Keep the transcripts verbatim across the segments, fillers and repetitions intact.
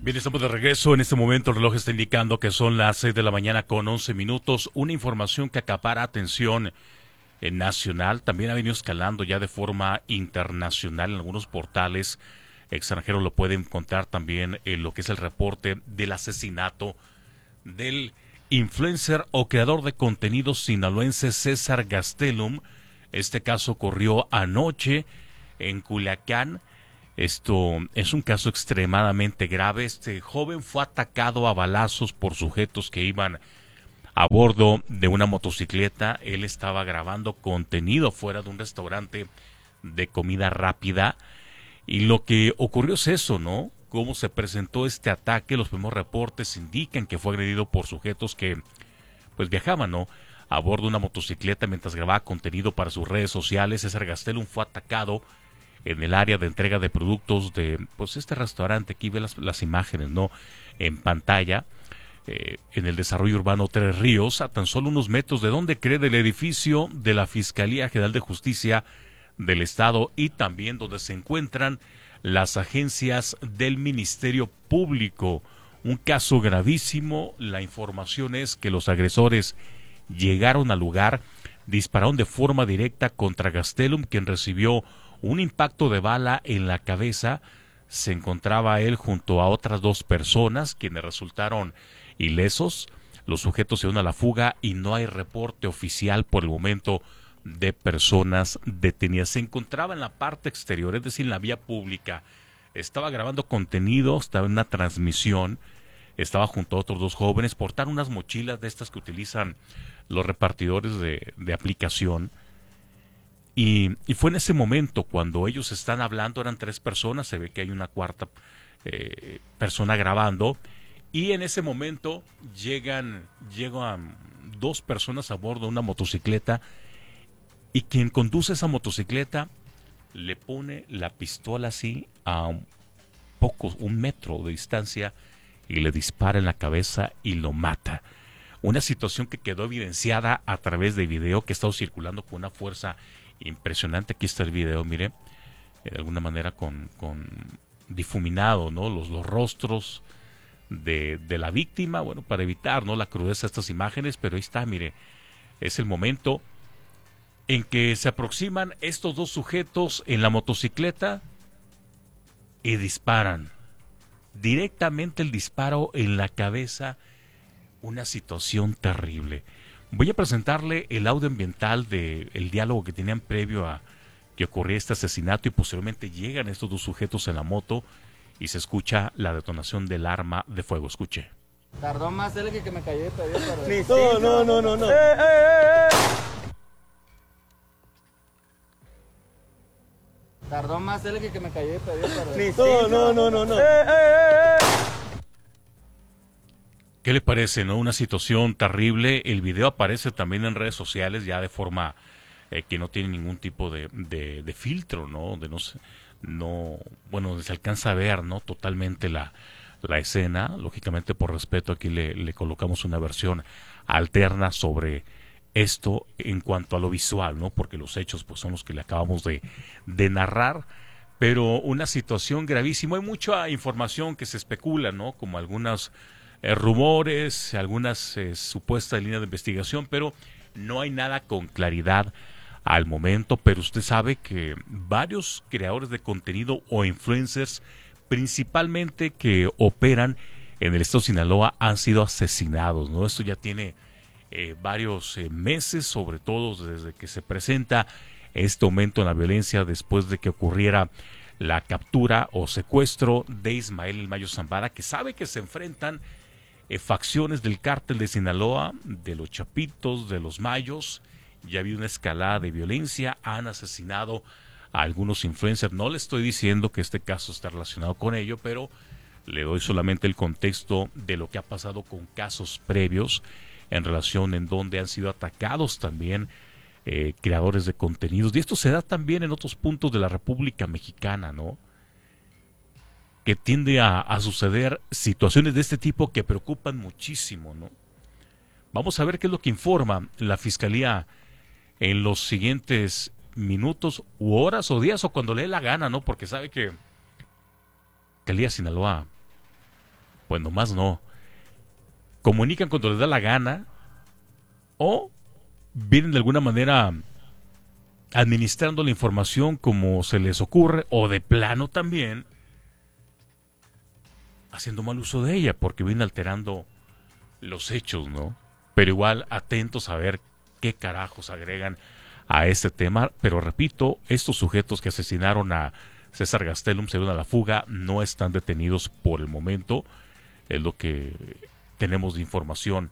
Bien, estamos de regreso. En este momento el reloj está indicando que son las seis de la mañana con once minutos. Una información que acapara atención eh, nacional. También ha venido escalando ya de forma internacional en algunos portales extranjeros. Lo pueden encontrar también en lo que es el reporte del asesinato del influencer o creador de contenido sinaloense César Gastelum. Este caso ocurrió anoche en Culiacán. Esto es un caso extremadamente grave. Este joven fue atacado a balazos por sujetos que iban a bordo de una motocicleta. Él estaba grabando contenido fuera de un restaurante de comida rápida. Y lo que ocurrió es eso, ¿no? Cómo se presentó este ataque. Los primeros reportes indican que fue agredido por sujetos que pues viajaban, ¿no?, a bordo de una motocicleta mientras grababa contenido para sus redes sociales. César Gastelum fue atacado en el área de entrega de productos de pues este restaurante. Aquí ve las, las imágenes, ¿no?, en pantalla, eh, en el desarrollo urbano Tres Ríos, a tan solo unos metros de donde cree del edificio de la Fiscalía General de Justicia del Estado y también donde se encuentran las agencias del Ministerio Público. Un caso gravísimo. La información es que los agresores llegaron al lugar, dispararon de forma directa contra Gastelum, quien recibió un impacto de bala en la cabeza. Se encontraba él junto a otras dos personas, quienes resultaron ilesos. Los sujetos se dieron a la fuga y no hay reporte oficial por el momento de personas detenidas. Se encontraba en la parte exterior, es decir, en la vía pública. Estaba grabando contenido, estaba en una transmisión, estaba junto a otros dos jóvenes, portaron unas mochilas de estas que utilizan los repartidores de, de aplicación. Y, y fue en ese momento cuando ellos están hablando, eran tres personas, se ve que hay una cuarta eh, persona grabando, y en ese momento llegan, llegan dos personas a bordo de una motocicleta, y quien conduce esa motocicleta le pone la pistola así a un poco, un metro de distancia, y le dispara en la cabeza y lo mata. Una situación que quedó evidenciada a través de video que ha estado circulando con una fuerza impresionante. Aquí está el video, mire, de alguna manera con, con difuminado, ¿no?, los, los rostros de, de la víctima, bueno, para evitar, ¿no?, la crudeza de estas imágenes, pero ahí está, mire, es el momento en que se aproximan estos dos sujetos en la motocicleta y disparan. Directamente el disparo en la cabeza, una situación terrible. Voy a presentarle el audio ambiental del diálogo que tenían previo a que ocurriera este asesinato, y posteriormente llegan estos dos sujetos en la moto y se escucha la detonación del arma de fuego. Escuche. Tardó más él que, que me cayó de pedido No, para... no, no, no, no. ¡Eh, eh, eh, eh! Tardó más él que, que me cayó de pedido para... No, no, no, no, no. ¡Eh, eh, eh, eh! ¿Qué le parece, no? Una situación terrible. El video aparece también en redes sociales ya de forma eh, que no tiene ningún tipo de, de, de filtro, ¿no? De no, no, bueno, se alcanza a ver, ¿no?, totalmente la, la escena. Lógicamente, por respeto, aquí le, le colocamos una versión alterna sobre esto en cuanto a lo visual, ¿no? Porque los hechos pues son los que le acabamos de, de narrar. Pero una situación gravísima. Hay mucha información que se especula, ¿no?, como algunas Eh, rumores, algunas eh, supuestas líneas de investigación, pero no hay nada con claridad al momento. Pero usted sabe que varios creadores de contenido o influencers, principalmente que operan en el estado de Sinaloa, han sido asesinados, ¿no? Esto ya tiene eh, varios eh, meses, sobre todo desde que se presenta este aumento en la violencia después de que ocurriera la captura o secuestro de Ismael El Mayo Zambada, que sabe que se enfrentan Eh, facciones del cártel de Sinaloa, de los Chapitos, de los Mayos. Ya ha habido una escalada de violencia, han asesinado a algunos influencers. No le estoy diciendo que este caso está relacionado con ello, pero le doy solamente el contexto de lo que ha pasado con casos previos en relación en donde han sido atacados también eh, creadores de contenidos. Y esto se da también en otros puntos de la República Mexicana, ¿no?, que tiende a, a suceder situaciones de este tipo que preocupan muchísimo, ¿no? Vamos a ver qué es lo que informa la Fiscalía en los siguientes minutos u horas o días o cuando le dé la gana, ¿no? Porque sabe que Fiscalía Sinaloa Pues nomás no. Comunican cuando les da la gana o vienen de alguna manera administrando la información como se les ocurre, o de plano también haciendo mal uso de ella porque vienen alterando los hechos, ¿no? Pero igual atentos a ver qué carajos agregan a este tema. Pero repito, estos sujetos que asesinaron a César Gastelum, se dieron a la fuga, no están detenidos por el momento. Es lo que tenemos de información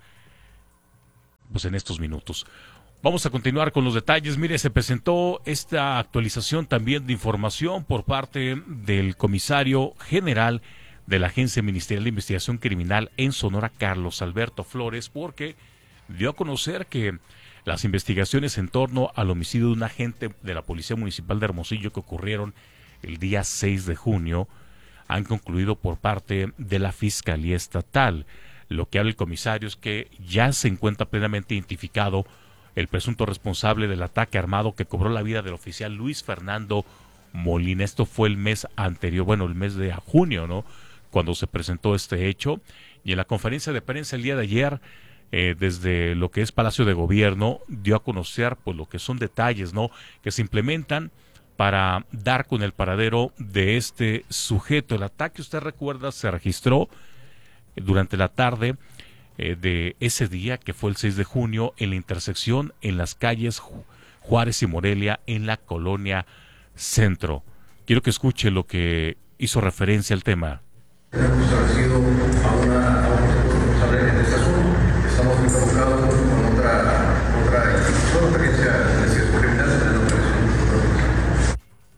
pues en estos minutos. Vamos a continuar con los detalles. Mire, se presentó esta actualización también de información por parte del comisario general de la Agencia Ministerial de Investigación Criminal en Sonora, Carlos Alberto Flores, porque dio a conocer que las investigaciones en torno al homicidio de un agente de la Policía Municipal de Hermosillo que ocurrieron el día seis de junio han concluido por parte de la Fiscalía Estatal. Lo que habla el comisario es que ya se encuentra plenamente identificado el presunto responsable del ataque armado que cobró la vida del oficial Luis Fernando Molina. Esto fue el mes anterior, bueno, el mes de junio, ¿no?, cuando se presentó este hecho. Y en la conferencia de prensa el día de ayer, eh, desde lo que es Palacio de Gobierno, dio a conocer pues lo que son detalles, ¿no?, que se implementan para dar con el paradero de este sujeto. El ataque, usted recuerda, se registró durante la tarde eh, de ese día, que fue el seis de junio, en la intersección en las calles Ju- Juárez y Morelia, en la colonia Centro. Quiero que escuche lo que hizo referencia al tema. Hemos establecido a una, a un responsable en este asunto. Estamos involucrados con otra, otra institución, otra agencia de investigación criminal en la operación.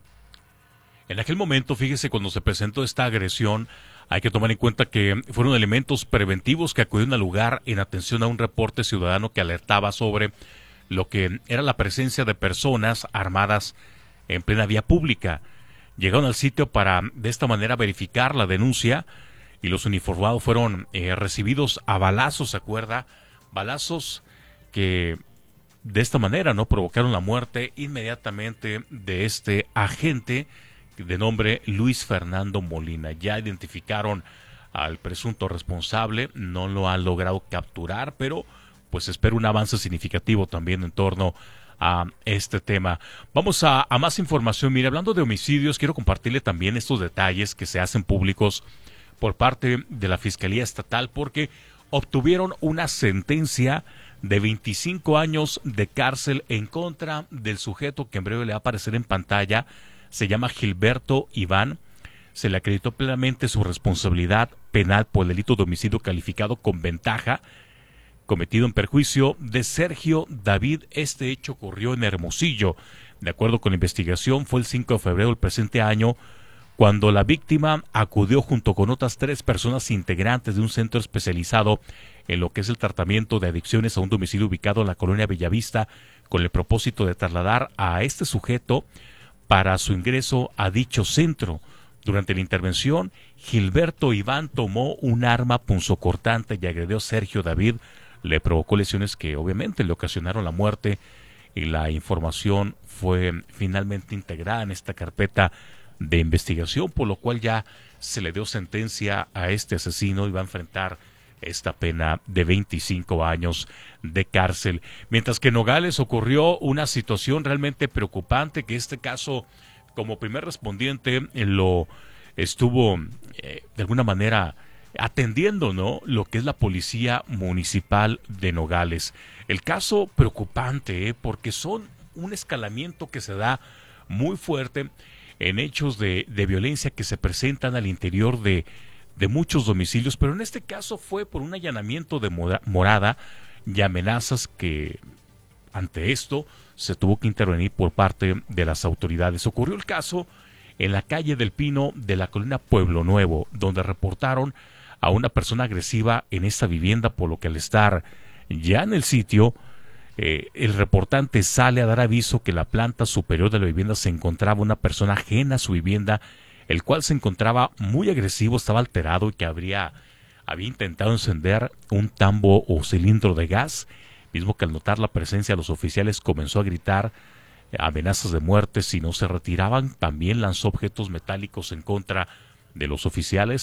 En aquel momento, fíjese, cuando se presentó esta agresión, hay que tomar en cuenta que fueron elementos preventivos que acudieron al lugar en atención a un reporte ciudadano que alertaba sobre lo que era la presencia de personas armadas en plena vía pública. Llegaron al sitio para de esta manera verificar la denuncia y los uniformados fueron eh, recibidos a balazos, ¿se acuerda? Balazos que de esta manera no provocaron la muerte inmediatamente de este agente de nombre Luis Fernando Molina. Ya identificaron al presunto responsable, no lo han logrado capturar, pero pues espero un avance significativo también en torno a este tema. Vamos a, a más información. Mire, hablando de homicidios, quiero compartirle también estos detalles que se hacen públicos por parte de la Fiscalía Estatal, porque obtuvieron una sentencia de veinticinco años de cárcel en contra del sujeto que en breve le va a aparecer en pantalla. Se llama Gilberto Iván. Se le acreditó plenamente su responsabilidad penal por el delito de homicidio calificado con ventaja cometido en perjuicio de Sergio David. Este hecho ocurrió en Hermosillo. De acuerdo con la investigación, fue el cinco de febrero del presente año cuando la víctima acudió junto con otras tres personas integrantes de un centro especializado en lo que es el tratamiento de adicciones a un domicilio ubicado en la colonia Bellavista, con el propósito de trasladar a este sujeto para su ingreso a dicho centro. Durante la intervención, Gilberto Iván tomó un arma punzocortante y agredió a Sergio David. Le provocó lesiones que obviamente le ocasionaron la muerte, y la información fue finalmente integrada en esta carpeta de investigación, por lo cual ya se le dio sentencia a este asesino y va a enfrentar esta pena de veinticinco años de cárcel. Mientras que en Nogales ocurrió una situación realmente preocupante, que este caso, como primer respondiente, lo estuvo eh, de alguna manera atendiendo, ¿no?, lo que es la Policía Municipal de Nogales. El caso preocupante, ¿eh?, porque son un escalamiento que se da muy fuerte en hechos de, de violencia que se presentan al interior de, de muchos domicilios, pero en este caso fue por un allanamiento de mora, morada y amenazas que ante esto se tuvo que intervenir por parte de las autoridades. Ocurrió el caso en la calle del Pino de la colonia Pueblo Nuevo, donde reportaron a una persona agresiva en esta vivienda, por lo que al estar ya en el sitio, eh, el reportante sale a dar aviso que en la planta superior de la vivienda se encontraba una persona ajena a su vivienda, el cual se encontraba muy agresivo, estaba alterado y que habría, había intentado encender un tambo o cilindro de gas, mismo que al notar la presencia de los oficiales comenzó a gritar amenazas de muerte si no se retiraban. También lanzó objetos metálicos en contra de los oficiales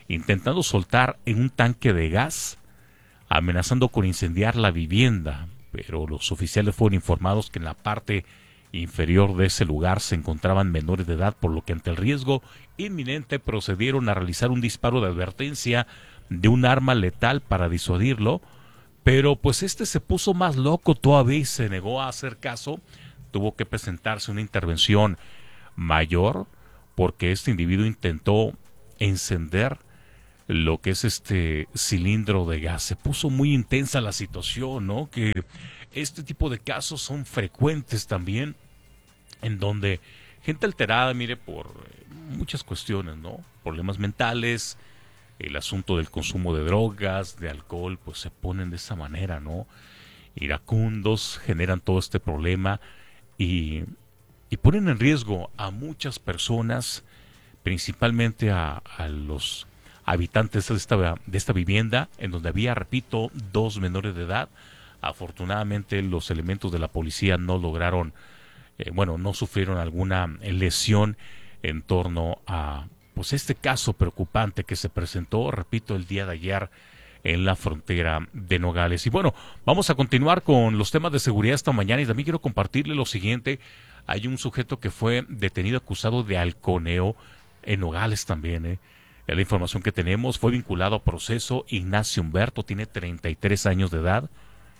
intentando soltar en un tanque de gas, amenazando con incendiar la vivienda, pero los oficiales fueron informados que en la parte inferior de ese lugar se encontraban menores de edad, por lo que ante el riesgo inminente procedieron a realizar un disparo de advertencia de un arma letal para disuadirlo, pero pues este se puso más loco todavía y se negó a hacer caso. Tuvo que presentarse una intervención mayor porque este individuo intentó encender lo que es este cilindro de gas. Se puso muy intensa la situación, ¿no? Que este tipo de casos son frecuentes también, en donde gente alterada, mire, por muchas cuestiones, ¿no? Problemas mentales, el asunto del consumo de drogas, de alcohol, pues se ponen de esa manera, ¿no? Iracundos, generan todo este problema y, y ponen en riesgo a muchas personas, principalmente a, a los habitantes de esta, de esta vivienda, en donde había, repito, dos menores de edad. Afortunadamente los elementos de la policía no lograron, eh, bueno, no sufrieron alguna lesión en torno a pues este caso preocupante que se presentó, repito, el día de ayer en la frontera de Nogales. Y bueno, vamos a continuar con los temas de seguridad esta mañana y también quiero compartirle lo siguiente. Hay un sujeto que fue detenido acusado de halconeo en Nogales también, ¿eh? La información que tenemos, fue vinculado a proceso. Ignacio Humberto tiene treinta y tres años de edad.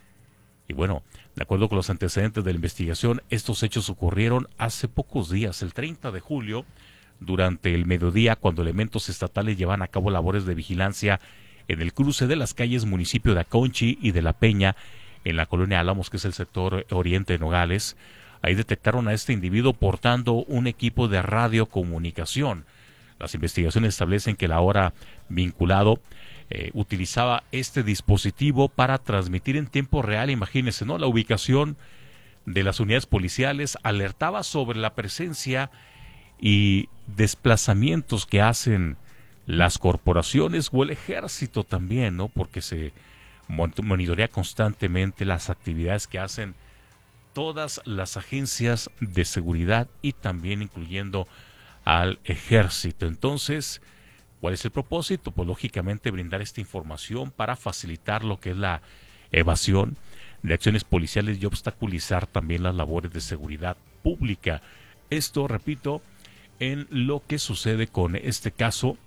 Y bueno, de acuerdo con los antecedentes de la investigación, estos hechos ocurrieron hace pocos días, el treinta de julio, durante el mediodía, cuando elementos estatales llevan a cabo labores de vigilancia en el cruce de las calles municipio de Aconchi y de La Peña, en la colonia Álamos, que es el sector oriente de Nogales. Ahí detectaron a este individuo portando un equipo de radiocomunicación. Las investigaciones establecen que el ahora vinculado eh, utilizaba este dispositivo para transmitir en tiempo real, imagínense, ¿no?, la ubicación de las unidades policiales, alertaba sobre la presencia y desplazamientos que hacen las corporaciones o el ejército también, ¿no?, porque se monitorea constantemente las actividades que hacen todas las agencias de seguridad y también incluyendo al ejército. Entonces, ¿cuál es el propósito? Pues lógicamente brindar esta información para facilitar lo que es la evasión de acciones policiales y obstaculizar también las labores de seguridad pública. Esto, repito, en lo que sucede con este caso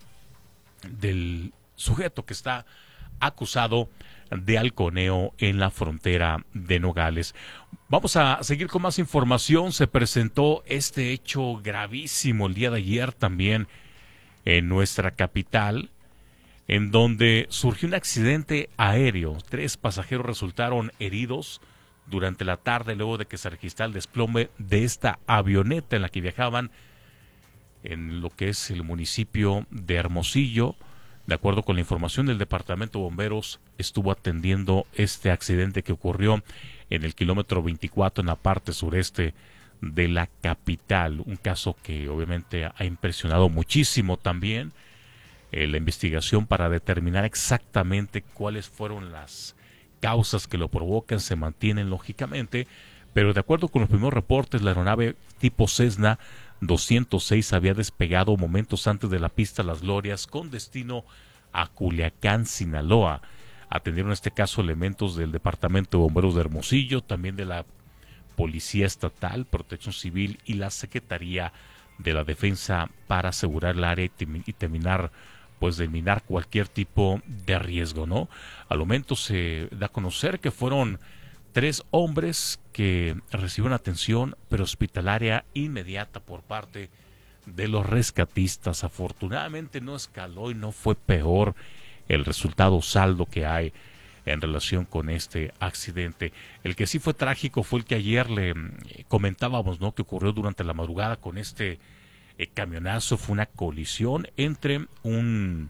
del sujeto que está acusado de halconeo en la frontera de Nogales. Vamos a seguir con más información. Se presentó este hecho gravísimo el día de ayer también en nuestra capital, en donde surgió un accidente aéreo. Tres pasajeros resultaron heridos durante la tarde luego de que se registrara el desplome de esta avioneta en la que viajaban en lo que es el municipio de Hermosillo. De acuerdo con la información del Departamento de Bomberos, estuvo atendiendo este accidente que ocurrió en el kilómetro veinticuatro en la parte sureste de la capital. Un caso que obviamente ha impresionado muchísimo también eh, la investigación para determinar exactamente cuáles fueron las causas que lo provocan. Se mantienen lógicamente, pero de acuerdo con los primeros reportes, la aeronave tipo Cessna doscientos seis había despegado momentos antes de la pista Las Glorias con destino a Culiacán, Sinaloa. Atendieron este caso elementos del Departamento de Bomberos de Hermosillo, también de la Policía Estatal, Protección Civil y la Secretaría de la Defensa para asegurar el área y terminar, pues, de eliminar cualquier tipo de riesgo, ¿no? Al momento se da a conocer que fueron tres hombres que recibieron atención prehospitalaria inmediata por parte de los rescatistas. Afortunadamente no escaló y no fue peor el resultado saldo que hay en relación con este accidente. El que sí fue trágico fue el que ayer le comentábamos, ¿no?, que ocurrió durante la madrugada con este eh, camionazo. Fue una colisión entre un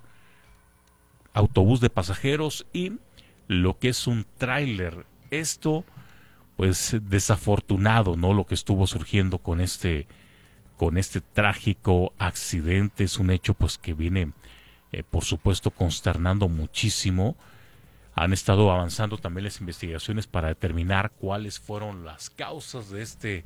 autobús de pasajeros y lo que es un tráiler. Esto, pues, desafortunado, ¿no?, lo que estuvo surgiendo con este con este trágico accidente. Es un hecho, pues, que viene, eh, por supuesto, consternando muchísimo. Han estado avanzando también las investigaciones para determinar cuáles fueron las causas de este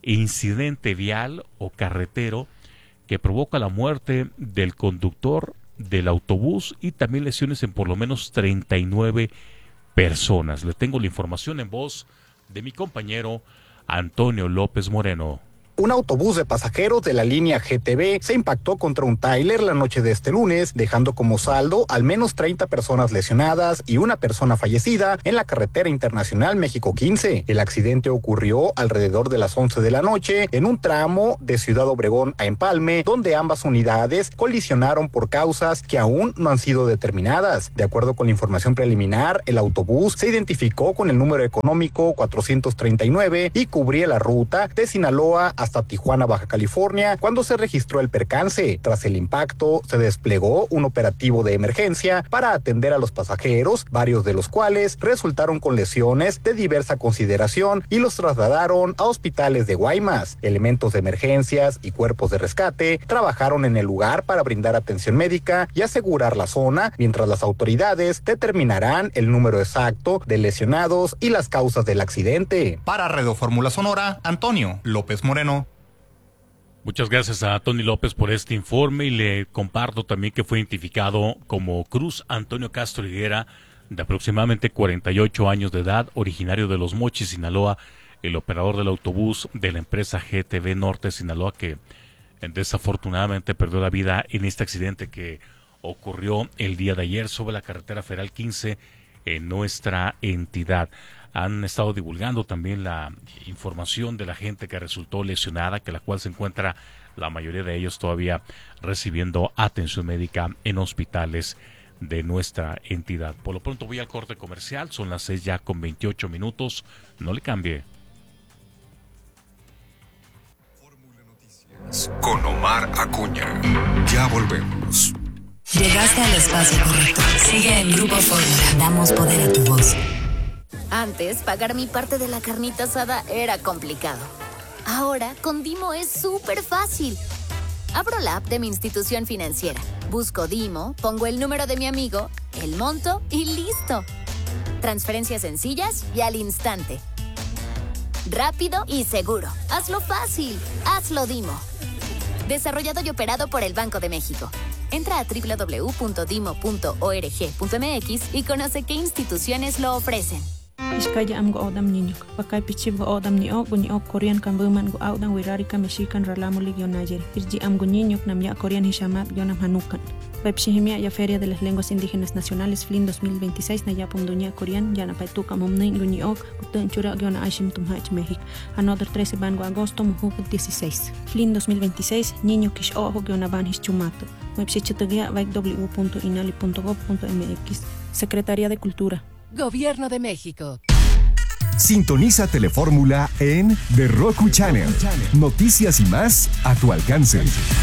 incidente vial o carretero que provoca la muerte del conductor del autobús y también lesiones en por lo menos treinta y nueve personas. Le tengo la información en voz de mi compañero Antonio López Moreno. Un autobús de pasajeros de la línea G T B se impactó contra un tráiler la noche de este lunes, dejando como saldo al menos treinta personas lesionadas y una persona fallecida en la carretera internacional México quince. El accidente ocurrió alrededor de las once de la noche en un tramo de Ciudad Obregón a Empalme, donde ambas unidades colisionaron por causas que aún no han sido determinadas. De acuerdo con la información preliminar, el autobús se identificó con el número económico cuatrocientos treinta y nueve y cubría la ruta de Sinaloa a hasta Tijuana, Baja California, cuando se registró el percance. Tras el impacto, se desplegó un operativo de emergencia para atender a los pasajeros, varios de los cuales resultaron con lesiones de diversa consideración y los trasladaron a hospitales de Guaymas. Elementos de emergencias y cuerpos de rescate trabajaron en el lugar para brindar atención médica y asegurar la zona, mientras las autoridades determinarán el número exacto de lesionados y las causas del accidente. Para Radio Fórmula Sonora, Antonio López Moreno. Muchas gracias a Tony López por este informe y le comparto también que fue identificado como Cruz Antonio Castro Higuera, de aproximadamente cuarenta y ocho años de edad, originario de Los Mochis, Sinaloa, el operador del autobús de la empresa G T B Norte Sinaloa, que desafortunadamente perdió la vida en este accidente que ocurrió el día de ayer sobre la carretera federal quince en nuestra entidad. Han estado divulgando también la información de la gente que resultó lesionada, que la cual se encuentra la mayoría de ellos todavía recibiendo atención médica en hospitales de nuestra entidad. Por lo pronto voy al corte comercial, son las seis ya con veintiocho minutos, no le cambie. Fórmula Noticias con Omar Acuña. Ya volvemos. Llegaste al espacio correcto. Sigue en Grupo Fórmula. Damos poder a tu voz. Antes, pagar mi parte de la carnita asada era complicado. Ahora, con Dimo es súper fácil. Abro la app de mi institución financiera, busco Dimo, pongo el número de mi amigo, el monto y listo. Transferencias sencillas y al instante. Rápido y seguro. Hazlo fácil. Hazlo Dimo. Desarrollado y operado por el Banco de México. Entra a doble u doble u doble u punto dimo punto org punto m x y conoce qué instituciones lo ofrecen. Iskaya am go odam ninyuk. Pakai pichib go odam ni ok ni ok Korean kan buman go audan wirari ka Mexican ralamu ligyo Niger. Irji am go ninyuk nam ya Korean hishamat yonam hanukan. Pepsihimia ya Feria de las Lenguas Indígenas Nacionales F L I N dos mil veintiséis na ya pumdunya Korean ya na paituka mumnin go ni ok kutun chura yona aishim tumhach México. Another trece ban go agosto muhuk dieciséis. F L I N dos mil veintiséis niño kish ojo yona ban hischumato. Website vaik w punto inali punto gov punto m x. Secretaría de Cultura. Gobierno de México. Sintoniza Telefórmula en The Roku Channel. Noticias y más a tu alcance.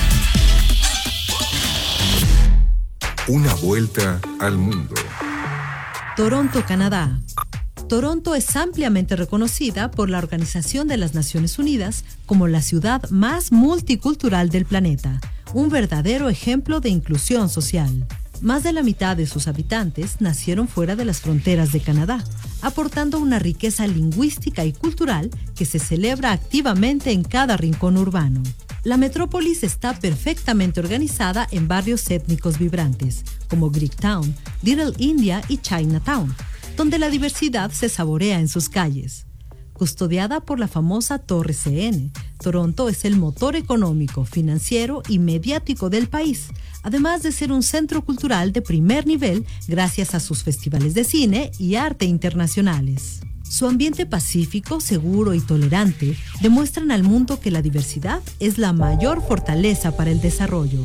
Una vuelta al mundo. Toronto, Canadá. Toronto es ampliamente reconocida por la Organización de las Naciones Unidas como la ciudad más multicultural del planeta, un verdadero ejemplo de inclusión social. Más de la mitad de sus habitantes nacieron fuera de las fronteras de Canadá, aportando una riqueza lingüística y cultural que se celebra activamente en cada rincón urbano. La metrópolis está perfectamente organizada en barrios étnicos vibrantes, como Greektown, Little India y Chinatown, donde la diversidad se saborea en sus calles. Custodiada por la famosa Torre C N, Toronto es el motor económico, financiero y mediático del país, además de ser un centro cultural de primer nivel gracias a sus festivales de cine y arte internacionales. Su ambiente pacífico, seguro y tolerante demuestran al mundo que la diversidad es la mayor fortaleza para el desarrollo.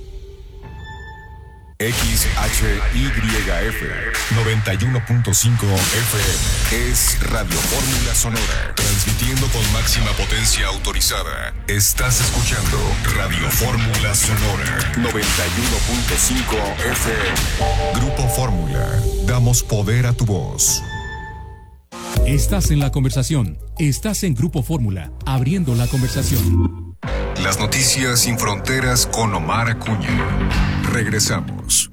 X H Y F noventa y uno punto cinco F M es Radio Fórmula Sonora, transmitiendo con máxima potencia autorizada. Estás escuchando Radio Fórmula Sonora noventa y uno punto cinco F M. Grupo Fórmula, damos poder a tu voz. Estás en la conversación. Estás en Grupo Fórmula, abriendo la conversación. Las noticias sin fronteras con Omar Acuña. Regresamos.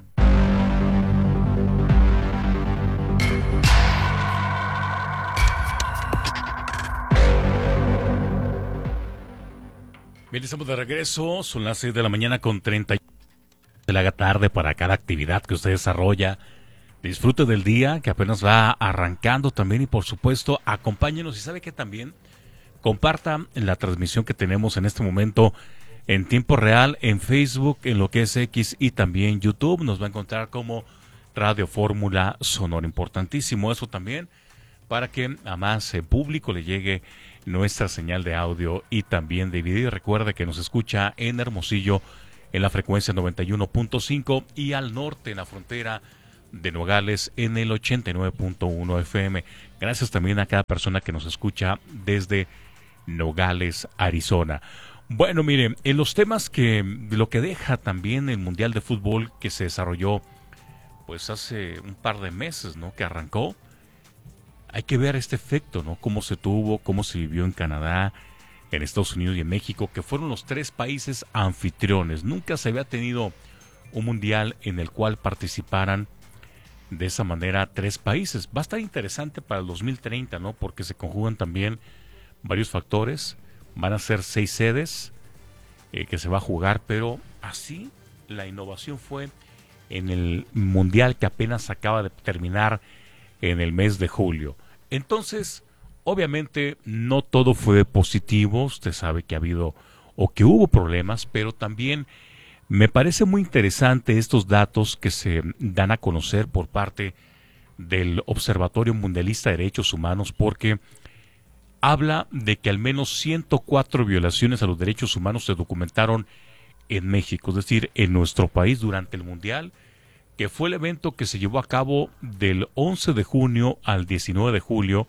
Bien, estamos de regreso. Son las seis de la mañana con treinta y se le haga tarde para cada actividad que usted desarrolla. Disfrute del día que apenas va arrancando también y por supuesto acompáñenos y sabe que también comparta la transmisión que tenemos en este momento en tiempo real en Facebook, en lo que es X y también YouTube. Nos va a encontrar como Radio Fórmula Sonora. Importantísimo eso también para que a más eh, público le llegue nuestra señal de audio y también de video. Y recuerde que nos escucha en Hermosillo en la frecuencia noventa y uno punto cinco y al norte en la frontera de Nogales en el ochenta y nueve punto uno F M. Gracias también a cada persona que nos escucha desde Nogales, Arizona. Bueno, miren, en los temas que lo que deja también el Mundial de Fútbol que se desarrolló pues hace un par de meses, ¿no? Que arrancó. Hay que ver este efecto, ¿no? Cómo se tuvo, cómo se vivió en Canadá, en Estados Unidos y en México, que fueron los tres países anfitriones. Nunca se había tenido un mundial en el cual participaran de esa manera tres países. Va a estar interesante para el dos mil treinta, ¿no? Porque se conjugan también varios factores. Van a ser seis sedes eh, que se va a jugar, pero así la innovación fue en el mundial que apenas acaba de terminar en el mes de julio. Entonces, obviamente no todo fue positivo. Usted sabe que ha habido o que hubo problemas, pero también me parece muy interesante estos datos que se dan a conocer por parte del Observatorio Mundialista de Derechos Humanos, porque habla de que al menos ciento cuatro violaciones a los derechos humanos se documentaron en México, es decir, en nuestro país durante el Mundial, que fue el evento que se llevó a cabo del once de junio al diecinueve de julio,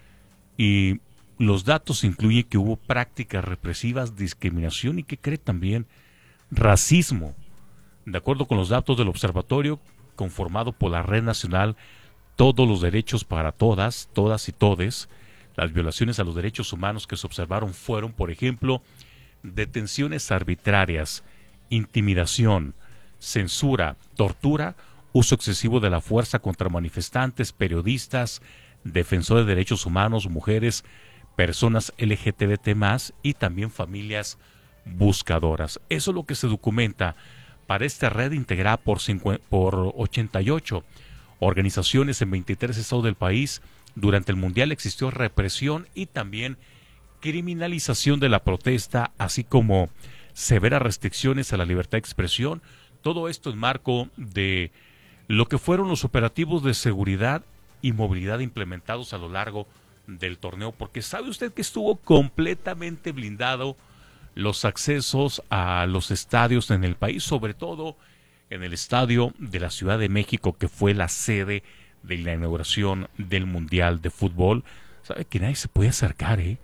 y los datos incluyen que hubo prácticas represivas, discriminación y que cree también racismo. De acuerdo con los datos del observatorio, conformado por la Red Nacional Todos los Derechos para Todas, Todas y Todes, las violaciones a los derechos humanos que se observaron fueron, por ejemplo, detenciones arbitrarias, intimidación, censura, tortura, uso excesivo de la fuerza contra manifestantes, periodistas, defensores de derechos humanos, mujeres, personas L G B T más y también familias buscadoras. Eso es lo que se documenta para esta red integrada por, cincuenta, por ochenta y ocho organizaciones en veintitrés estados del país. Durante el Mundial existió represión y también criminalización de la protesta, así como severas restricciones a la libertad de expresión. Todo esto en marco de lo que fueron los operativos de seguridad y movilidad implementados a lo largo del torneo, porque sabe usted que estuvo completamente blindado los accesos a los estadios en el país, sobre todo en el estadio de la Ciudad de México, que fue la sede de la inauguración del Mundial de Fútbol. Sabe que nadie se puede acercar, ¿eh?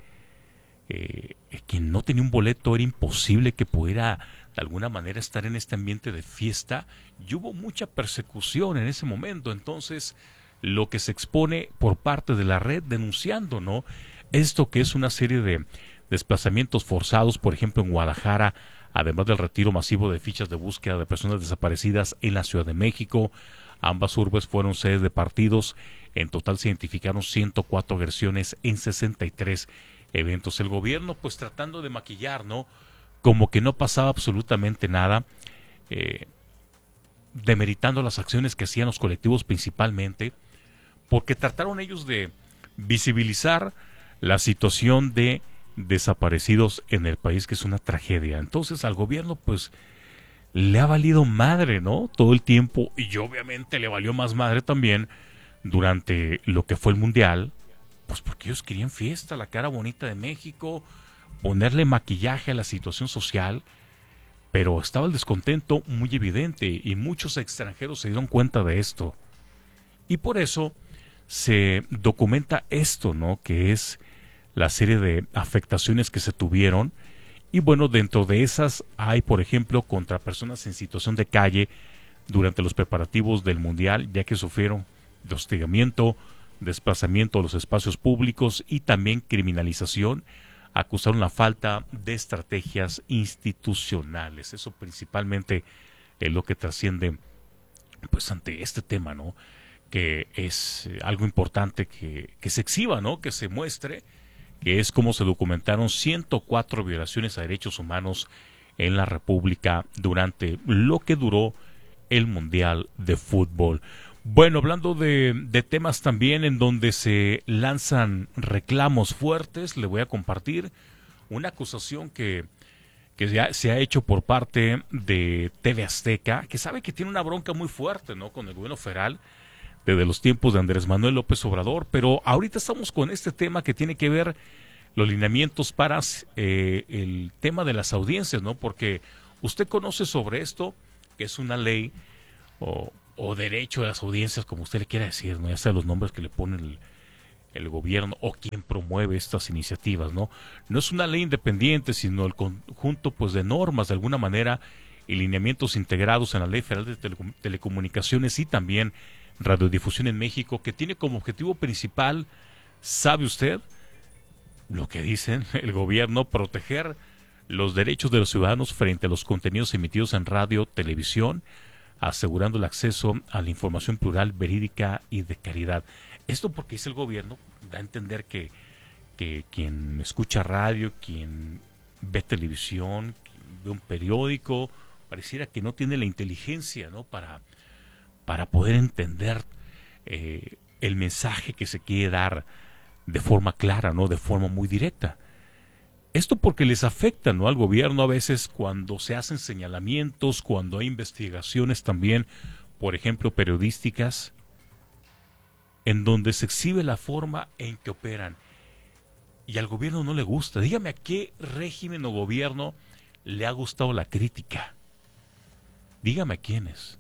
Eh, quien no tenía un boleto era imposible que pudiera de alguna manera estar en este ambiente de fiesta, y hubo mucha persecución en ese momento. Entonces, lo que se expone por parte de la red denunciando, ¿no? Esto que es una serie de desplazamientos forzados, por ejemplo en Guadalajara, además del retiro masivo de fichas de búsqueda de personas desaparecidas en la Ciudad de México. Ambas urbes fueron sedes de partidos. En total se identificaron ciento cuatro agresiones en sesenta y tres eventos. El gobierno, pues tratando de maquillar, ¿no? Como que no pasaba absolutamente nada, eh, demeritando las acciones que hacían los colectivos principalmente, porque trataron ellos de visibilizar la situación de desaparecidos en el país, que es una tragedia. Entonces al gobierno pues le ha valido madre, ¿no? Todo el tiempo, y obviamente le valió más madre también durante lo que fue el Mundial, pues porque ellos querían fiesta, la cara bonita de México, ponerle maquillaje a la situación social, pero estaba el descontento muy evidente y muchos extranjeros se dieron cuenta de esto. Y por eso se documenta esto, ¿no? Que es la serie de afectaciones que se tuvieron. Y bueno, dentro de esas hay, por ejemplo, contra personas en situación de calle durante los preparativos del Mundial, ya que sufrieron de hostigamiento, desplazamiento a los espacios públicos y también criminalización. Acusaron la falta de estrategias institucionales. Eso principalmente es lo que trasciende pues ante este tema, ¿no? Que es algo importante que, que se exhiba, ¿no? Que se muestre, que es cómo se documentaron ciento cuatro violaciones a derechos humanos en la República durante lo que duró el Mundial de Fútbol. Bueno, hablando de, de temas también en donde se lanzan reclamos fuertes, le voy a compartir una acusación que, que se, ha, se ha hecho por parte de T V Azteca, que sabe que tiene una bronca muy fuerte, ¿no?, con el gobierno federal desde los tiempos de Andrés Manuel López Obrador, pero ahorita estamos con este tema que tiene que ver los lineamientos para eh, el tema de las audiencias, ¿no? Porque usted conoce sobre esto, que es una ley o, o derecho de las audiencias, como usted le quiera decir, ¿no? Ya sea los nombres que le pone el, el gobierno o quien promueve estas iniciativas, ¿no? No es una ley independiente, sino el conjunto, pues, de normas, de alguna manera, y lineamientos integrados en la Ley Federal de Tele Telecomunicaciones y también Radiodifusión en México, que tiene como objetivo principal, ¿sabe usted? Lo que dicen el gobierno, proteger los derechos de los ciudadanos frente a los contenidos emitidos en radio, televisión, asegurando el acceso a la información plural, verídica y de calidad. Esto porque dice el gobierno, da a entender que, que quien escucha radio, quien ve televisión, quien ve un periódico, pareciera que no tiene la inteligencia, ¿no?, para, para poder entender eh, el mensaje que se quiere dar de forma clara, ¿no?, de forma muy directa. Esto porque les afecta, ¿no?, al gobierno a veces cuando se hacen señalamientos, cuando hay investigaciones también, por ejemplo, periodísticas, en donde se exhibe la forma en que operan. Y al gobierno no le gusta. Dígame a qué régimen o gobierno le ha gustado la crítica. Dígame a quiénes.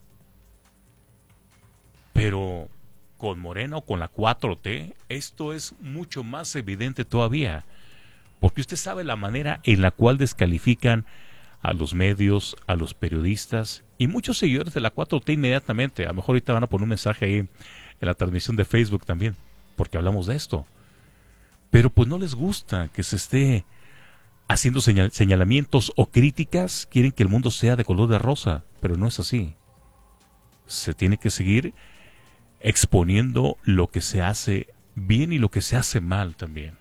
Pero con Morena o con la cuatro T, esto es mucho más evidente todavía, porque usted sabe la manera en la cual descalifican a los medios, a los periodistas y muchos seguidores de la cuatro T inmediatamente. A lo mejor ahorita van a poner un mensaje ahí en la transmisión de Facebook también, porque hablamos de esto. Pero pues no les gusta que se esté haciendo señal señalamientos o críticas, quieren que el mundo sea de color de rosa, pero no es así. Se tiene que seguir exponiendo lo que se hace bien y lo que se hace mal también.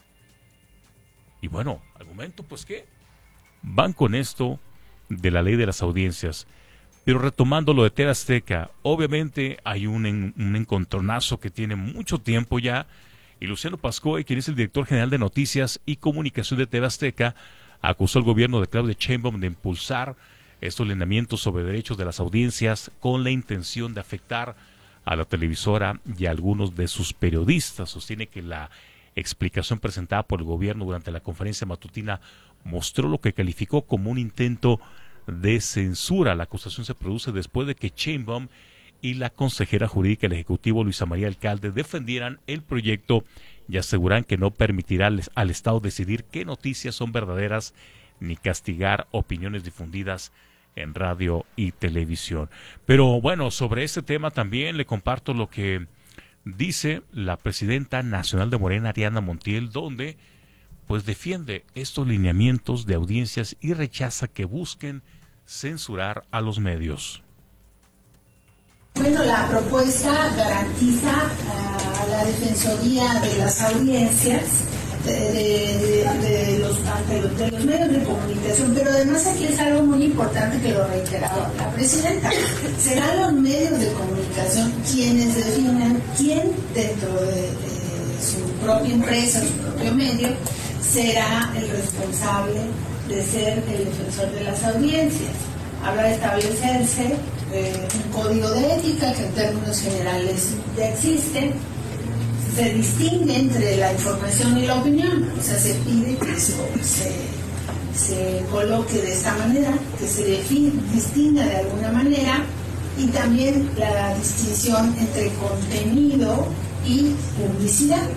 Y bueno, al momento, pues ¿qué? Van con esto de la ley de las audiencias. Pero retomando lo de T V Azteca, obviamente hay un, en, un encontronazo que tiene mucho tiempo ya, y Luciano Pascoe, quien es el director general de Noticias y Comunicación de T V Azteca, acusó al gobierno de Claudia Sheinbaum de impulsar estos lineamientos sobre derechos de las audiencias con la intención de afectar a la televisora y a algunos de sus periodistas. Sostiene que la explicación presentada por el gobierno durante la conferencia matutina mostró lo que calificó como un intento de censura. La acusación se produce después de que Sheinbaum y la consejera jurídica del Ejecutivo, Luisa María Alcalde, defendieran el proyecto y aseguran que no permitirá al, al Estado decidir qué noticias son verdaderas ni castigar opiniones difundidas en radio y televisión. Pero bueno, sobre este tema también le comparto lo que dice la presidenta nacional de Morena, Ariadna Montiel, donde pues defiende estos lineamientos de audiencias y rechaza que busquen censurar a los medios. Bueno, la propuesta garantiza a la Defensoría de las Audiencias de, de, de, de, los, de los medios de comunicación, pero además aquí es algo muy importante que lo reiteraba la presidenta. Serán los medios de comunicación quienes definan quién dentro de, de su propia empresa, su propio medio, será el responsable de ser el defensor de las audiencias. Habla de establecerse eh, un código de ética que en términos generales ya existe. Se distingue entre la información y la opinión, o sea, se pide que eso se, se coloque de esta manera, que se define, distinga de alguna manera, y también la distinción entre contenido y publicidad.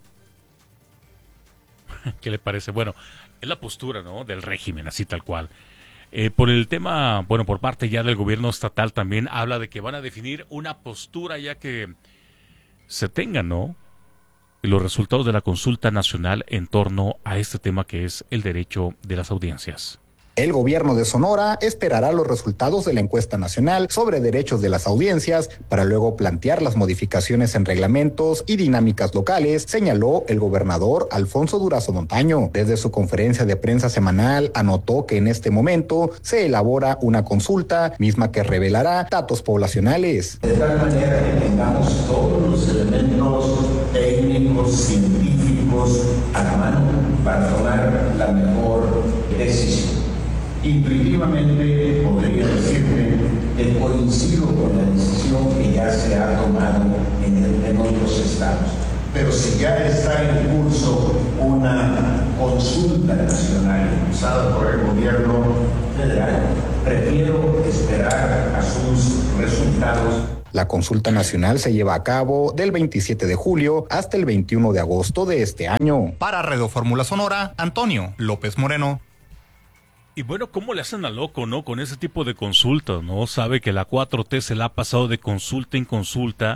¿Qué le parece? Bueno, es la postura, ¿no?, del régimen, así tal cual. Eh, por el tema, bueno, por parte ya del gobierno estatal también habla de que van a definir una postura ya que se tengan, ¿no?, los resultados de la consulta nacional en torno a este tema que es el derecho de las audiencias. El gobierno de Sonora esperará los resultados de la encuesta nacional sobre derechos de las audiencias para luego plantear las modificaciones en reglamentos y dinámicas locales, señaló el gobernador Alfonso Durazo Montaño. Desde su conferencia de prensa semanal anotó que en este momento se elabora una consulta misma que revelará datos poblacionales. De tal manera que tengamos todos los elementos técnicos, científicos a la mano para tomar la mejor decisión. Intuitivamente podría decirte que coincido con la decisión que ya se ha tomado en, el, en otros estados. Pero si ya está en curso una consulta nacional impulsada por el gobierno federal, prefiero esperar a sus resultados. La consulta nacional se lleva a cabo del veintisiete de julio hasta el veintiuno de agosto de este año. Para Radio Fórmula Sonora, Antonio López Moreno. Y bueno, ¿cómo le hacen a loco, no? Con ese tipo de consultas, ¿no? Sabe que la cuatro T se la ha pasado de consulta en consulta.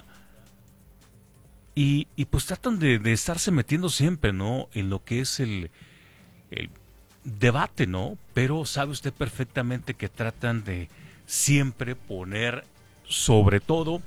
Y, y pues tratan de, de estarse metiendo siempre, ¿no? En lo que es el, el debate, ¿no? Pero sabe usted perfectamente que tratan de siempre poner sobre todo,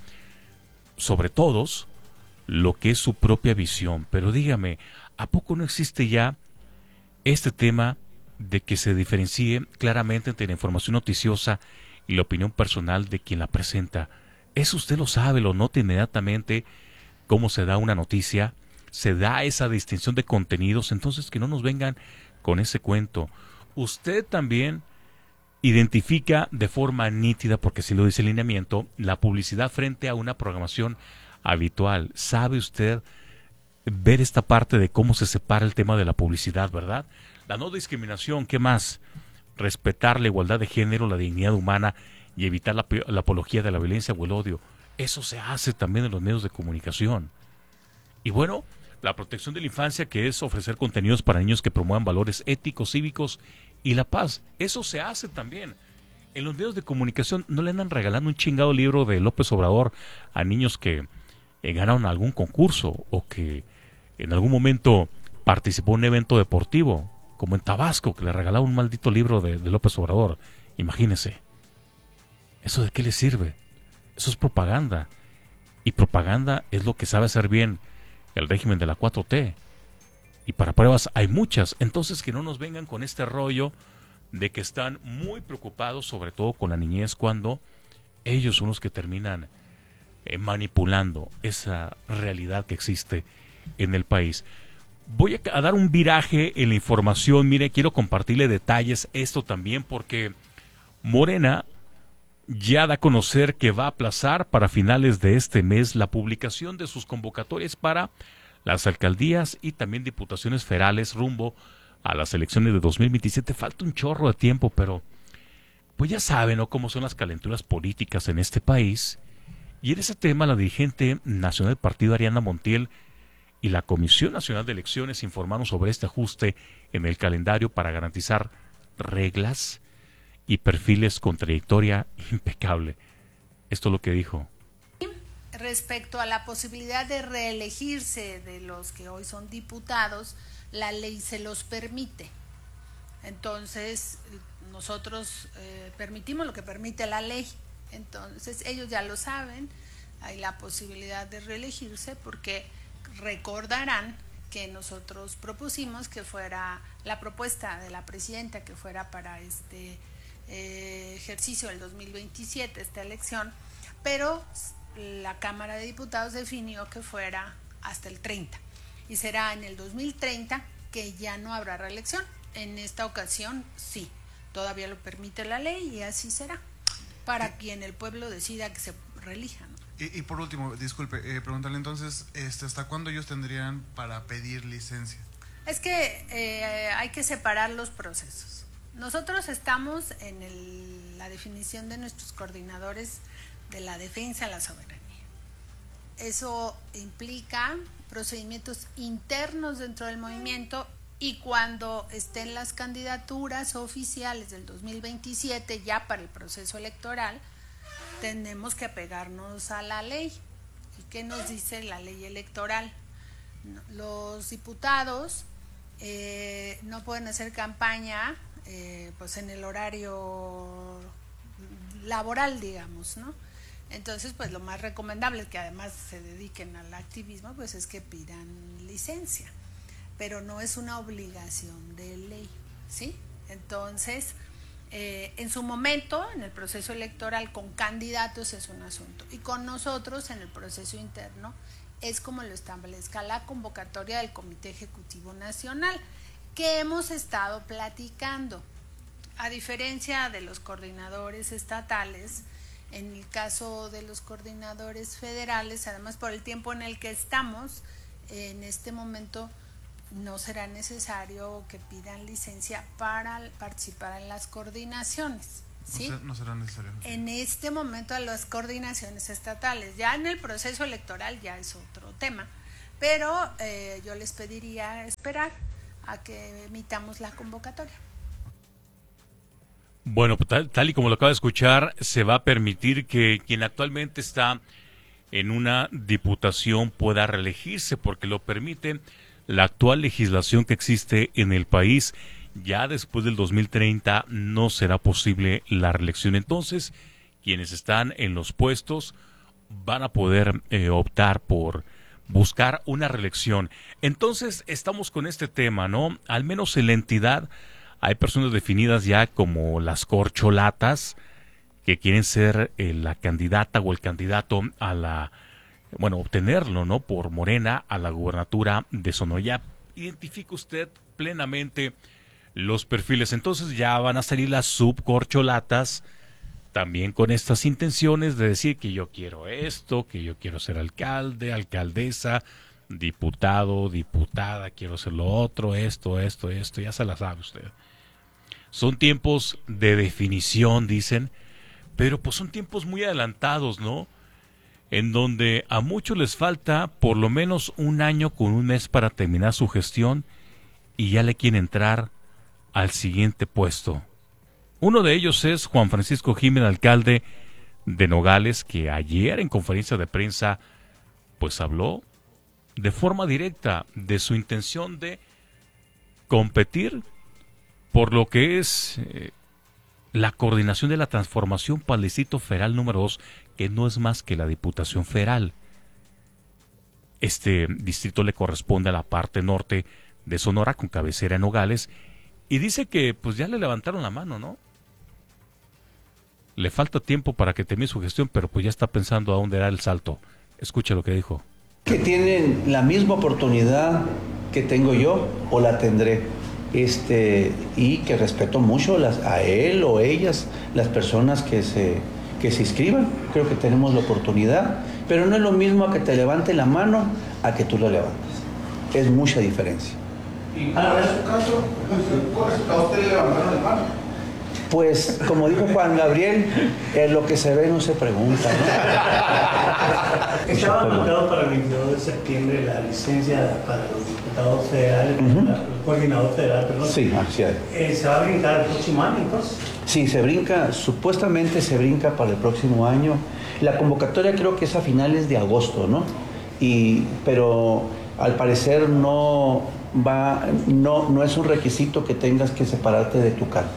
sobre todos, lo que es su propia visión. Pero dígame, ¿a poco no existe ya este tema de que se diferencie claramente entre la información noticiosa y la opinión personal de quien la presenta? Eso usted lo sabe, lo nota inmediatamente cómo se da una noticia, se da esa distinción de contenidos, entonces que no nos vengan con ese cuento. Usted también identifica de forma nítida, porque así lo dice el lineamiento, la publicidad frente a una programación habitual. ¿Sabe usted ver esta parte de cómo se separa el tema de la publicidad, verdad? La no discriminación, ¿qué más? Respetar la igualdad de género, la dignidad humana y evitar la, la apología de la violencia o el odio. Eso se hace también en los medios de comunicación. Y bueno, la protección de la infancia, que es ofrecer contenidos para niños que promuevan valores éticos, cívicos y la paz. Eso se hace también. En los medios de comunicación no le andan regalando un chingado libro de López Obrador a niños que eh, ganaron algún concurso o que en algún momento participó en un evento deportivo, como en Tabasco, que le regalaba un maldito libro de, de López Obrador. Imagínese. ¿Eso de qué le sirve? Eso es propaganda. Y propaganda es lo que sabe hacer bien el régimen de la cuatro T. Y para pruebas hay muchas. Entonces que no nos vengan con este rollo de que están muy preocupados, sobre todo con la niñez, cuando ellos son los que terminan eh, manipulando esa realidad que existe en el país. Voy a, a dar un viraje en la información. Mire, quiero compartirle detalles esto también, porque Morena ya da a conocer que va a aplazar para finales de este mes la publicación de sus convocatorias para las alcaldías y también diputaciones federales rumbo a las elecciones de dos mil veintisiete. Falta un chorro de tiempo, pero pues ya saben, ¿no?, cómo son las calenturas políticas en este país. Y en ese tema, la dirigente nacional del partido, Ariana Montiel, y la Comisión Nacional de Elecciones informaron sobre este ajuste en el calendario para garantizar reglas y perfiles con trayectoria impecable. Esto es lo que dijo. Respecto a la posibilidad de reelegirse de los que hoy son diputados, la ley se los permite. Entonces, nosotros eh, permitimos lo que permite la ley. Entonces, ellos ya lo saben, hay la posibilidad de reelegirse, porque recordarán que nosotros propusimos que fuera la propuesta de la presidenta, que fuera para este eh, ejercicio del dos mil veintisiete, esta elección, pero la Cámara de Diputados definió que fuera hasta el treinta, y será en el dos mil treinta que ya no habrá reelección. En esta ocasión sí, todavía lo permite la ley y así será, para quien el pueblo decida que se reelija, ¿no? Y, y por último, disculpe, eh, preguntarle entonces, este, ¿hasta cuándo ellos tendrían para pedir licencia? Es que eh, hay que separar los procesos. Nosotros estamos en el, la definición de nuestros coordinadores de la defensa de la soberanía. Eso implica procedimientos internos dentro del movimiento, y cuando estén las candidaturas oficiales del dos mil veintisiete ya para el proceso electoral, tenemos que apegarnos a la ley. ¿Y qué nos dice la ley electoral? Los diputados eh, no pueden hacer campaña eh, pues en el horario laboral, digamos, ¿no? Entonces, pues lo más recomendable, que además se dediquen al activismo, pues es que pidan licencia, pero no es una obligación de ley, ¿sí? Entonces, eh, en su momento, en el proceso electoral con candidatos es un asunto, y con nosotros en el proceso interno es como lo establezca la convocatoria del Comité Ejecutivo Nacional, que hemos estado platicando. A diferencia de los coordinadores estatales, en el caso de los coordinadores federales, además por el tiempo en el que estamos, en este momento no será necesario que pidan licencia para participar en las coordinaciones, ¿sí? No, ser, no será necesario. En este momento a las coordinaciones estatales, ya en el proceso electoral ya es otro tema, pero eh, yo les pediría esperar a que emitamos la convocatoria. Bueno, tal, tal y como lo acaba de escuchar, se va a permitir que quien actualmente está en una diputación pueda reelegirse, porque lo permite la actual legislación que existe en el país. Ya después del dos mil treinta no será posible la reelección. Entonces, quienes están en los puestos van a poder eh, optar por buscar una reelección. Entonces, estamos con este tema, ¿no? Al menos en la entidad hay personas definidas ya como las corcholatas, que quieren ser eh, la candidata o el candidato a la, bueno, obtenerlo, ¿no? Por Morena a la gubernatura de Sonora. Ya identifica usted plenamente los perfiles. Entonces ya van a salir las subcorcholatas también con estas intenciones de decir que yo quiero esto, que yo quiero ser alcalde, alcaldesa, diputado, diputada, quiero ser lo otro, esto, esto, esto, ya se la sabe usted. Son tiempos de definición, dicen, pero pues son tiempos muy adelantados, ¿no? En donde a muchos les falta por lo menos un año con un mes para terminar su gestión y ya le quieren entrar al siguiente puesto. Uno de ellos es Juan Francisco Jiménez, alcalde de Nogales, que ayer en conferencia de prensa pues habló de forma directa de su intención de competir por lo que es eh, la coordinación de la transformación para el Distrito Federal número dos, que no es más que la Diputación Federal. Este distrito le corresponde a la parte norte de Sonora, con cabecera en Nogales, y dice que pues ya le levantaron la mano, ¿no? Le falta tiempo para que termine su gestión, pero pues ya está pensando a dónde dar el salto. Escucha lo que dijo. Que tienen la misma oportunidad que tengo yo o la tendré. Este, y que respeto mucho las, a él o ellas, las personas que se, que se inscriban. Creo que tenemos la oportunidad, pero no es lo mismo a que te levante la mano a que tú la levantes. Es mucha diferencia. ¿Y cuál es su caso? ¿A usted le levantaron la mano? Pues, como dijo Juan Gabriel, eh, lo que se ve no se pregunta, ¿no? Estaba anotado para el veintidós de septiembre la licencia para los diputados federales, uh-huh. el coordinador federal, perdón. Sí, así es. Eh, ¿Se va a brincar el próximo año, entonces? Sí, se brinca, supuestamente se brinca para el próximo año. La convocatoria creo que es a finales de agosto, ¿no? Y, pero al parecer no va, no, no es un requisito que tengas que separarte de tu cargo.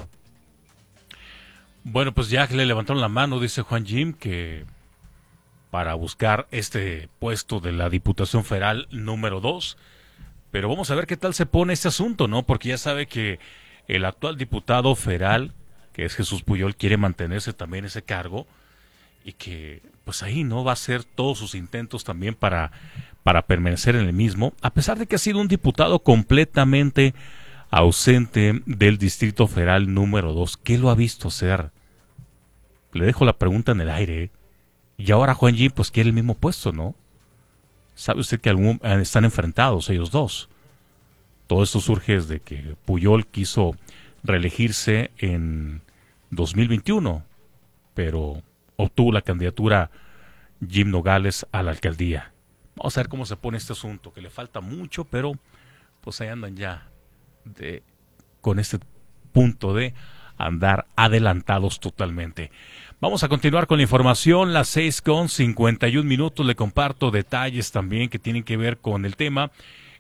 Bueno, pues ya que le levantaron la mano, dice Juan Jim, que para buscar este puesto de la Diputación Federal número dos, pero vamos a ver qué tal se pone este asunto, ¿no? Porque ya sabe que el actual diputado federal, que es Jesús Puyol, quiere mantenerse también ese cargo y que pues ahí no va a hacer todos sus intentos también para, para permanecer en el mismo, a pesar de que ha sido un diputado completamente ausente del Distrito Federal número dos. ¿Qué lo ha visto hacer? Le dejo la pregunta en el aire. Y ahora Juan Jim pues quiere el mismo puesto, ¿no? Sabe usted que algún, están enfrentados ellos dos. Todo esto surge desde que Puyol quiso reelegirse en dos mil veintiuno, pero obtuvo la candidatura Jim Nogales a la alcaldía. Vamos a ver cómo se pone este asunto, que le falta mucho, pero pues ahí andan ya de, con este punto de andar adelantados totalmente. Vamos a continuar con la información, las seis con cincuenta y un minutos. Le comparto detalles también que tienen que ver con el tema.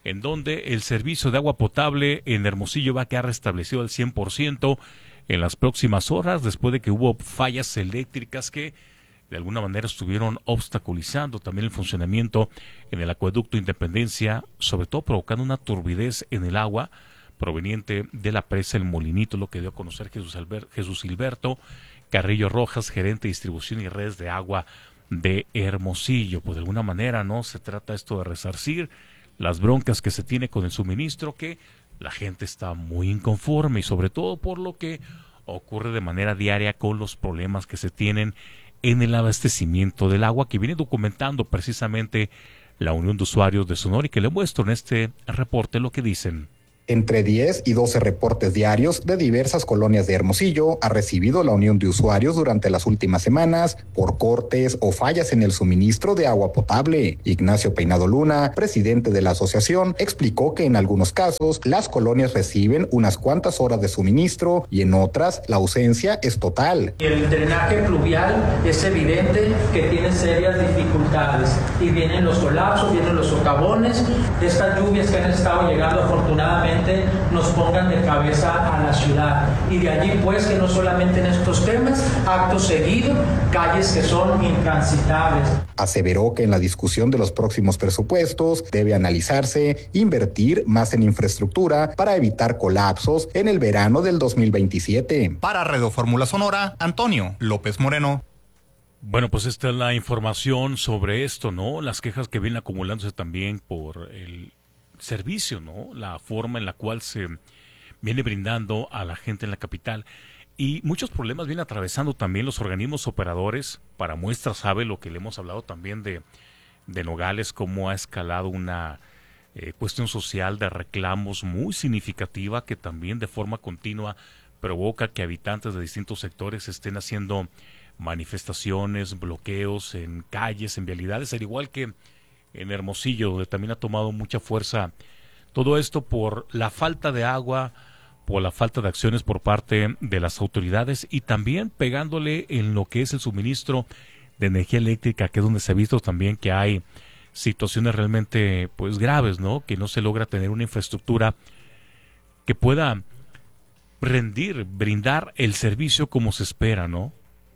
en donde el servicio de agua potable en Hermosillo va a quedar restablecido al cien por ciento en las próximas horas, después de que hubo fallas eléctricas que de alguna manera estuvieron obstaculizando también el funcionamiento en el acueducto Independencia, sobre todo provocando una turbidez en el agua proveniente de la presa El Molinito, lo que dio a conocer Jesús, Albert, Jesús Silberto Carrillo Rojas, gerente de distribución y redes de agua de Hermosillo. Pues de alguna manera no se trata esto de resarcir las broncas que se tiene con el suministro, que la gente está muy inconforme y sobre todo por lo que ocurre de manera diaria con los problemas que se tienen en el abastecimiento del agua, que viene documentando precisamente la Unión de Usuarios de Sonora y que le muestro en este reporte lo que dicen. Entre diez y doce reportes diarios de diversas colonias de Hermosillo ha recibido la Unión de Usuarios durante las últimas semanas por cortes o fallas en el suministro de agua potable. Ignacio Peinado Luna, presidente de la asociación, explicó que en algunos casos las colonias reciben unas cuantas horas de suministro y en otras la ausencia es total. El drenaje pluvial es evidente que tiene serias dificultades y vienen los colapsos, vienen los socavones. Estas lluvias que han estado llegando afortunadamente nos pongan de cabeza a la ciudad, y de allí pues que no solamente en estos temas, acto seguido, calles que son intransitables. Aseveró que en la discusión de los próximos presupuestos debe analizarse invertir más en infraestructura para evitar colapsos en el verano del dos mil veintisiete. Para Radio Fórmula Sonora, Antonio López Moreno. Bueno, pues esta es la información sobre esto, ¿no? Las quejas que vienen acumulándose también por el servicio, ¿no? La forma en la cual se viene brindando a la gente en la capital. Y muchos problemas vienen atravesando también los organismos operadores. Para muestra sabe lo que le hemos hablado también de, de Nogales, cómo ha escalado una eh, cuestión social de reclamos muy significativa que también de forma continua provoca que habitantes de distintos sectores estén haciendo manifestaciones, bloqueos en calles, en vialidades, al igual que en Hermosillo, donde también ha tomado mucha fuerza todo esto por la falta de agua, por la falta de acciones por parte de las autoridades y también pegándole en lo que es el suministro de energía eléctrica, que es donde se ha visto también que hay situaciones realmente pues graves, ¿no? Que no se logra tener una infraestructura que pueda rendir, brindar el servicio como se espera, ¿no?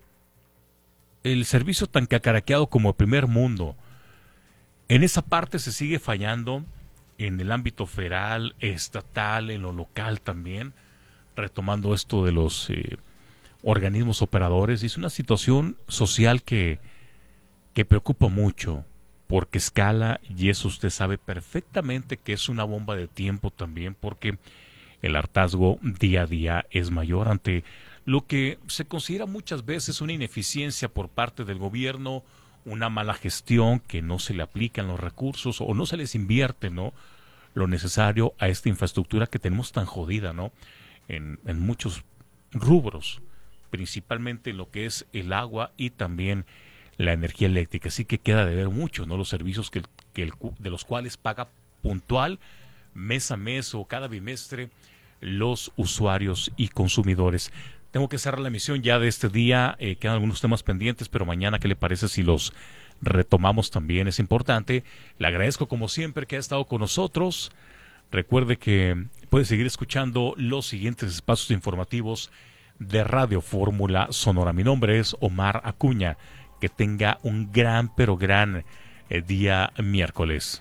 El servicio tan cacaraqueado como el primer mundo. En esa parte se sigue fallando en el ámbito federal, estatal, en lo local también, retomando esto de los eh, organismos operadores. Y es una situación social que, que preocupa mucho, porque escala, y eso usted sabe perfectamente que es una bomba de tiempo también, porque el hartazgo día a día es mayor ante lo que se considera muchas veces una ineficiencia por parte del gobierno, una mala gestión, que no se le aplican los recursos o no se les invierte, ¿no?, lo necesario a esta infraestructura que tenemos tan jodida, ¿no?, en, en muchos rubros, principalmente en lo que es el agua y también la energía eléctrica. Así que queda de ver mucho, ¿no?, los servicios que, que el, de los cuales paga puntual, mes a mes o cada bimestre, los usuarios y consumidores. Tengo que cerrar la emisión ya de este día, eh, quedan algunos temas pendientes, pero mañana, ¿qué le parece si los retomamos también? Es importante. Le agradezco como siempre que ha estado con nosotros. Recuerde que puede seguir escuchando los siguientes espacios informativos de Radio Fórmula Sonora. Mi nombre es Omar Acuña. Que tenga un gran, pero gran eh, día miércoles.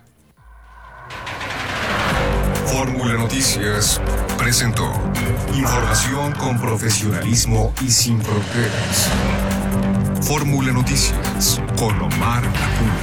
Fórmula Noticias presentó información con profesionalismo y sin fronteras. Fórmula Noticias con Omar Acuña.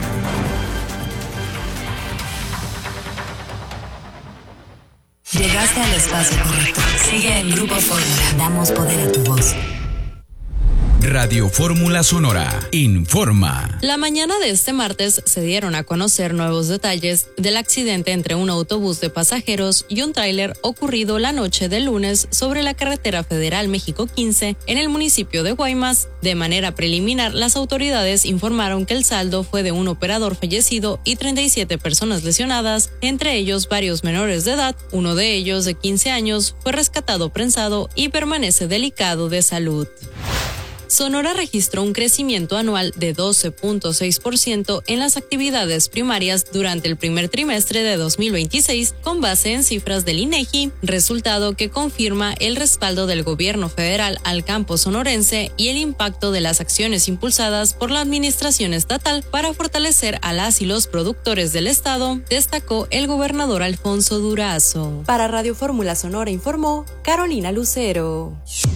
Llegaste al espacio correcto. Sigue en Grupo Fórmula. Damos poder a tu voz. Radio Fórmula Sonora informa. La mañana de este martes se dieron a conocer nuevos detalles del accidente entre un autobús de pasajeros y un tráiler ocurrido la noche del lunes sobre la carretera federal México quince en el municipio de Guaymas. De manera preliminar, las autoridades informaron que el saldo fue de un operador fallecido y treinta y siete personas lesionadas, entre ellos varios menores de edad. Uno de ellos, de quince años, fue rescatado prensado y permanece delicado de salud. Sonora registró un crecimiento anual de doce punto seis por ciento en las actividades primarias durante el primer trimestre de dos mil veintiséis, con base en cifras del INEGI, resultado que confirma el respaldo del gobierno federal al campo sonorense y el impacto de las acciones impulsadas por la administración estatal para fortalecer a las y los productores del estado, destacó el gobernador Alfonso Durazo. Para Radio Fórmula Sonora informó Carolina Lucero.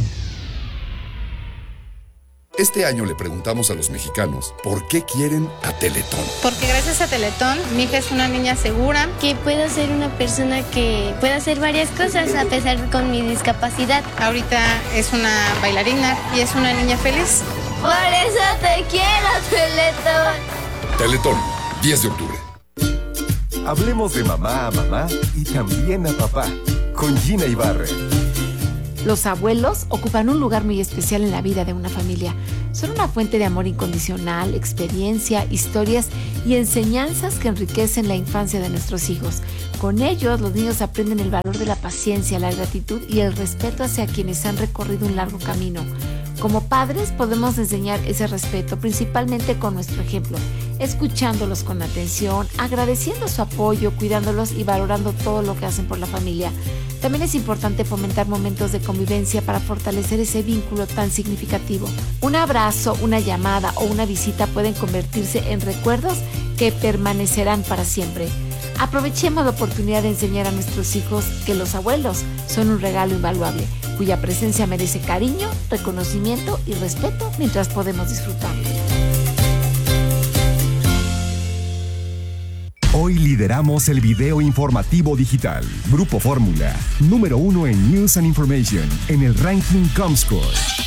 Este año le preguntamos a los mexicanos por qué quieren a Teletón. Porque gracias a Teletón, mi hija es una niña segura. Que puedo ser una persona que pueda hacer varias cosas a pesar con mi discapacidad. Ahorita es una bailarina y es una niña feliz. Por eso te quiero, Teletón. Teletón, diez de octubre. Hablemos de mamá a mamá y también a papá, con Gina Ibarra. Los abuelos ocupan un lugar muy especial en la vida de una familia. Son una fuente de amor incondicional, experiencia, historias y enseñanzas que enriquecen la infancia de nuestros hijos. Con ellos, los niños aprenden el valor de la paciencia, la gratitud y el respeto hacia quienes han recorrido un largo camino. Como padres podemos enseñar ese respeto, principalmente con nuestro ejemplo, escuchándolos con atención, agradeciendo su apoyo, cuidándolos y valorando todo lo que hacen por la familia. También es importante fomentar momentos de convivencia para fortalecer ese vínculo tan significativo. Un abrazo, una llamada o una visita pueden convertirse en recuerdos que permanecerán para siempre. Aprovechemos la oportunidad de enseñar a nuestros hijos que los abuelos son un regalo invaluable, cuya presencia merece cariño, reconocimiento y respeto mientras podemos disfrutarlo. Hoy lideramos el video informativo digital. Grupo Fórmula, número uno en News and Information, en el ranking Comscore.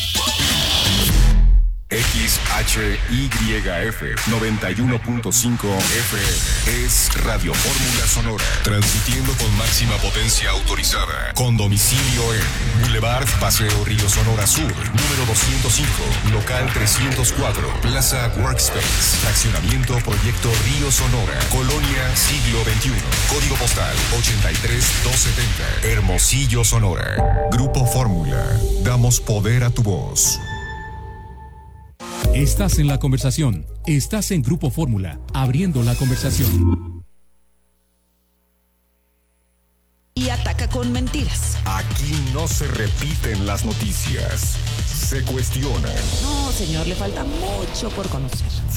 X H Y F noventa y uno punto cinco F M es Radio Fórmula Sonora, transmitiendo con máxima potencia autorizada, con domicilio en Boulevard Paseo Río Sonora Sur, número doscientos cinco, local trescientos cuatro, Plaza Workspace, fraccionamiento Proyecto Río Sonora, Colonia Siglo veintiuno, código postal ochenta y tres doscientos setenta, Hermosillo, Sonora. Grupo Fórmula, damos poder a tu voz. Estás en la conversación. Estás en Grupo Fórmula, abriendo la conversación. Y ataca con mentiras. Aquí no se repiten las noticias, se cuestionan. No, señor, le falta mucho por conocer.